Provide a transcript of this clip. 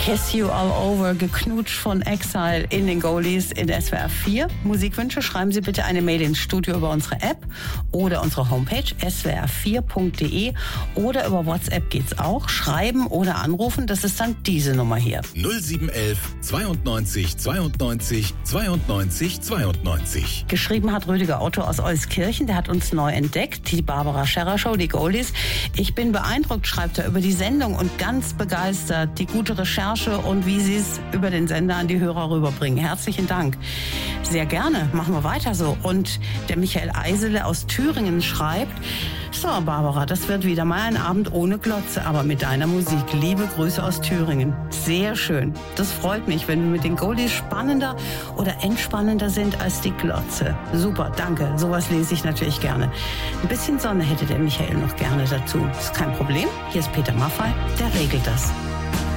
Kiss You All Over, geknutscht von Exile in den Goldies in SWR 4. Musikwünsche, schreiben Sie bitte eine Mail ins Studio über unsere App oder unsere Homepage swr4.de oder über WhatsApp geht's auch. Schreiben oder anrufen, das ist dann diese Nummer hier. 0711 92 92 92 92. Geschrieben hat Rüdiger Otto aus Euskirchen, der hat uns neu entdeckt, die Barbara Scherrer Show, die Goldies. Ich bin beeindruckt, schreibt er, über die Sendung und ganz begeistert, die gute Recherche und wie Sie es über den Sender an die Hörer rüberbringen. Herzlichen Dank. Sehr gerne, machen wir weiter so. Und der Michael Eisele aus Thüringen schreibt: So, Barbara, das wird wieder mal ein Abend ohne Glotze, aber mit deiner Musik. Liebe Grüße aus Thüringen. Sehr schön. Das freut mich, wenn wir mit den Goldies spannender oder entspannender sind als die Glotze. Super, danke. Sowas lese ich natürlich gerne. Ein bisschen Sonne hätte der Michael noch gerne dazu. Ist kein Problem. Hier ist Peter Maffay, der regelt das.